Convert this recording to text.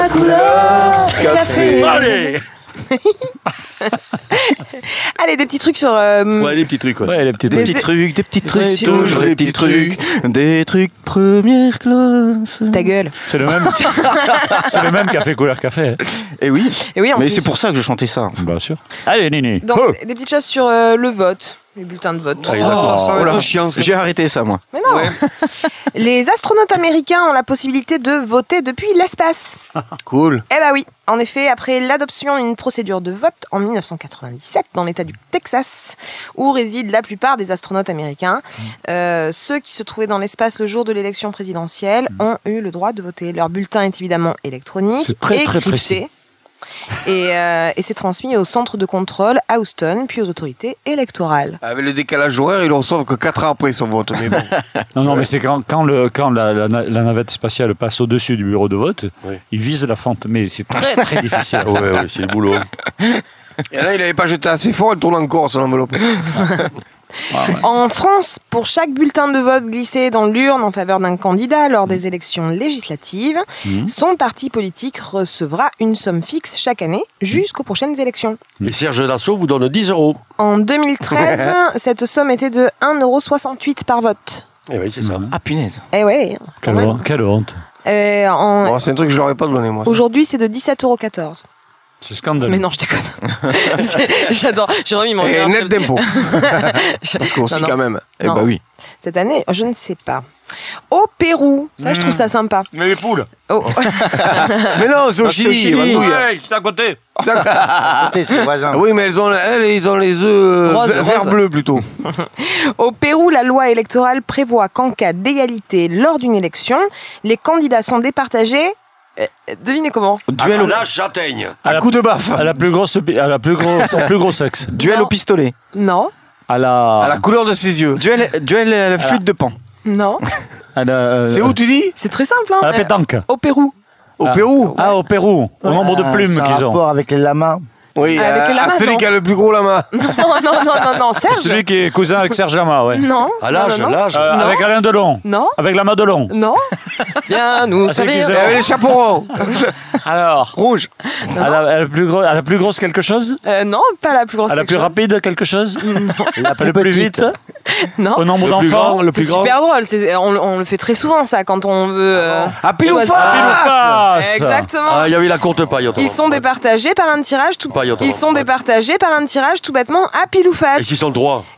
Couleur café. Allez. Allez, des petits trucs sur... Ouais, des petits trucs. Ouais, les petits Des trucs. petits trucs, toujours des petits trucs. Des trucs première classe. Ta gueule. C'est le même. C'est le même café couleur café. Et oui. Et oui, en Mais plus. c'est pour ça que je chantais ça. Bien sûr. Allez, Nini. Donc, Oh. des petites choses sur le vote. Les bulletins de vote. Ah, d'accord. Oh là, chiant. j'ai arrêté ça, moi. Mais non. Les astronautes américains ont la possibilité de voter depuis l'espace. Cool. Eh bah oui, en effet, après l'adoption d'une procédure de vote en 1997 dans l'état du Texas, où résident la plupart des astronautes américains, ceux qui se trouvaient dans l'espace le jour de l'élection présidentielle ont eu le droit de voter. Leur bulletin est évidemment électronique C'est très, et très crypté. précis. Et c'est transmis au centre de contrôle à Houston, puis aux autorités électorales. Avec le décalage horaire, ils le reçoivent que 4 ans après son vote. Mais bon. Non, mais c'est quand la navette spatiale passe au-dessus du bureau de vote, Oui. il vise la fente. Mais c'est très, très difficile. Ouais, c'est le boulot. Et là, il n'avait pas jeté assez fort, il tourne encore son enveloppe. En France, pour chaque bulletin de vote glissé dans l'urne en faveur d'un candidat lors des élections législatives, son parti politique recevra une somme fixe chaque année jusqu'aux prochaines élections. Et Serge Dassault vous donne 10 €. En 2013, cette somme était de 1,68 € par vote. Eh oui, c'est ça. Ah, punaise. Eh ouais, quand même. Quelle honte. Bon, c'est un truc que je n'aurais pas donné, moi. Ça. Aujourd'hui, c'est de 17,14 €. C'est scandaleux. Mais non, je déconne. J'adore. J'ai remis mon Et cœur. net d'impôt. Parce qu'aussi, Non, non. quand même. Eh Non. bah oui. Cette année, je ne sais pas. Au Pérou, ça, je trouve ça sympa. Mais les poules. Oh. Mais non, c'est au Chili. Andouille. Ouais, c'est à côté. C'est voisin. Oui, mais ils ont les œufs Rose, vert rose. bleu plutôt. Au Pérou, la loi électorale prévoit qu'en cas d'égalité lors d'une élection, les candidats sont départagés. Devinez comment? Duel, La châtaigne. À la coup de baffe. À la plus grosse, au plus gros sexe. Duel Non. au pistolet. Non, À la. À la couleur de ses yeux. Duel à la flûte de pan. non. à la- C'est où tu dis? C'est très simple. Hein. À la pétanque. Au Pérou. Au Ah. Pérou. Ah, au Pérou. Au nombre de plumes C'est un qu'ils ont. rapport avec les lamas. Oui, Avec les lamas, celui non. qui a le plus gros lama. Non, Serge. Celui qui est cousin avec Serge Lama, ouais. Non. À l'âge, non, non. l'âge. Non. Avec Alain Delon. Non. Avec la Madelon. Non. Bien, nous Ah, c'est qui servir. c'est Il y avait les chaperons. Alors. Rouge. À la plus grosse quelque chose. Non, pas la plus grosse. À la quelque plus chose. rapide quelque chose. Le plus petite. vite. Non. Au nombre Le plus d'enfants. grand, le C'est plus grand. super drôle. On le fait très souvent, ça, quand on veut. À pile ou choisir- face. Pile ou face. Exactement. Ah, il y avait la courte paille. Ils sont départagés par un tirage tout. Paille, autrement. Ils sont départagés par un tirage tout bêtement à pile ou Et face. s'ils sont droits.